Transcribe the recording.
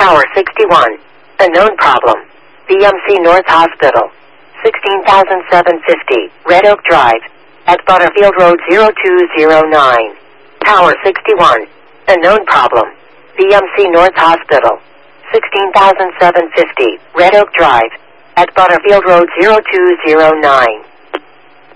Tower 61. Unknown problem. BMC North Hospital. 16,750 Red Oak Drive. At Butterfield Road 0209. Tower 61. Unknown problem. BMC North Hospital. 16,750 Red Oak Drive. At Butterfield Road 0209.